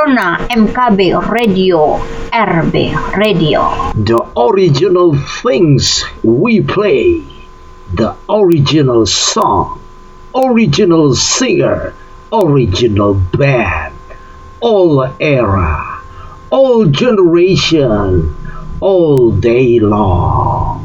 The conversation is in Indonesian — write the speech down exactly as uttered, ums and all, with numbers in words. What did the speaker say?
Taruna M K B Radio, R B Radio. The original things we play, the original song, original singer, original band, all era, all generation, all day long.